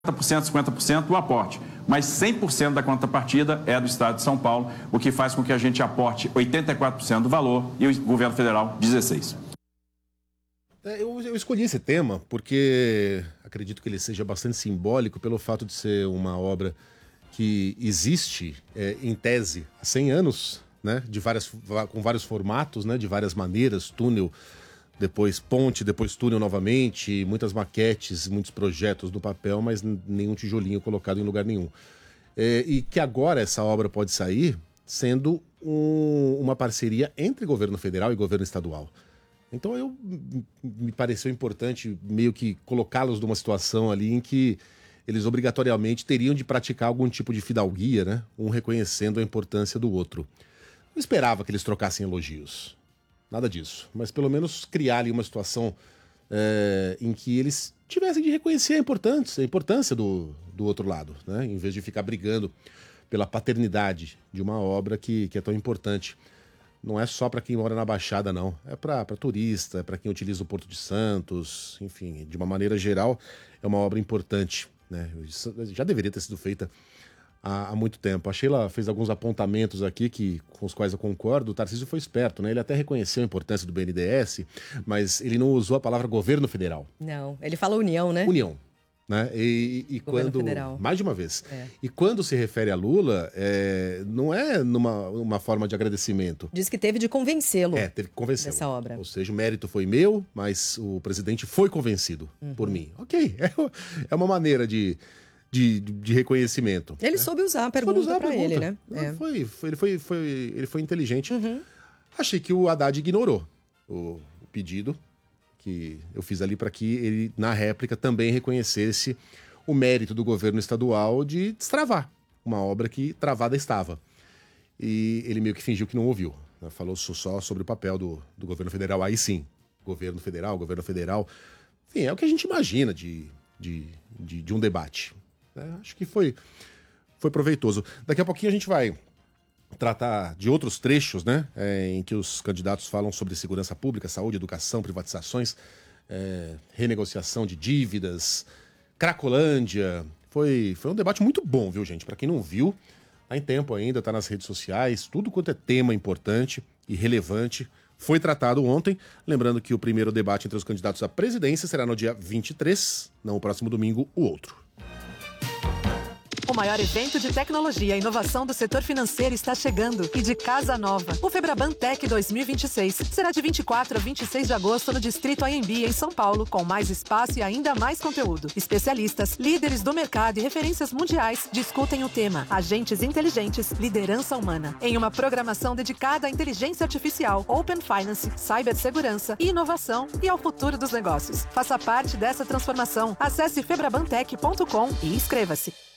50% o aporte, mas 100% da contrapartida é do Estado de São Paulo, o que faz com que a gente aporte 84% do valor e o governo federal 16%. Eu escolhi esse tema porque acredito que ele seja bastante simbólico pelo fato de ser uma obra que existe, em tese, há 100 anos, né, com vários formatos, né, de várias maneiras, túnel, depois ponte, depois túnel novamente, muitas maquetes, muitos projetos no papel, mas nenhum tijolinho colocado em lugar nenhum. E que agora essa obra pode sair sendo uma parceria entre governo federal e governo estadual. Então me pareceu importante meio que colocá-los numa situação ali em que eles obrigatoriamente teriam de praticar algum tipo de fidalguia, né? Um reconhecendo a importância do outro. Não esperava que eles trocassem elogios. Nada disso. Mas pelo menos criar ali uma situação em que eles tivessem de reconhecer a importância do outro lado, né? Em vez de ficar brigando pela paternidade de uma obra que é tão importante. Não é só para quem mora na Baixada, não. É para turista, é para quem utiliza o Porto de Santos, enfim, de uma maneira geral, é uma obra importante, né? Já deveria ter sido feita há muito tempo. A Sheila fez alguns apontamentos aqui com os quais eu concordo. O Tarcísio foi esperto, né? Ele até reconheceu a importância do BNDES, mas ele não usou a palavra governo federal. Não, ele falou União, né? União. Né? E quando federal. Mais de uma vez. E quando se refere a Lula, não é numa forma de agradecimento. Diz que teve de convencê-lo. Teve que convencê-lo. Dessa obra. Ou seja, o mérito foi meu, mas o presidente foi convencido por mim. Ok, é uma maneira de reconhecimento. Ele soube usar a pergunta para ele, né? Ele foi inteligente. Achei que o Haddad ignorou o pedido que eu fiz ali para que ele, na réplica, também reconhecesse o mérito do governo estadual de destravar uma obra que travada estava. E ele meio que fingiu que não ouviu, né? Falou só sobre o papel do governo federal. Aí sim, governo federal. Enfim, é o que a gente imagina de um debate. Acho que foi proveitoso. Daqui a pouquinho a gente vai tratar de outros trechos, né, em que os candidatos falam sobre segurança pública, saúde, educação, privatizações, renegociação de dívidas, Cracolândia. Foi um debate muito bom, viu, gente? Para quem não viu, tá em tempo ainda, tá nas redes sociais, tudo quanto é tema importante e relevante foi tratado ontem. Lembrando que o primeiro debate entre os candidatos à presidência será no dia 23, não o próximo domingo, o outro. O maior evento de tecnologia e inovação do setor financeiro está chegando e de casa nova. O Febraban Tech 2026 será de 24 a 26 de agosto no Distrito AMB, em São Paulo, com mais espaço e ainda mais conteúdo. Especialistas, líderes do mercado e referências mundiais discutem o tema Agentes Inteligentes, Liderança Humana, em uma programação dedicada à inteligência artificial, Open Finance, cibersegurança e inovação e ao futuro dos negócios. Faça parte dessa transformação. Acesse febrabantech.com e inscreva-se.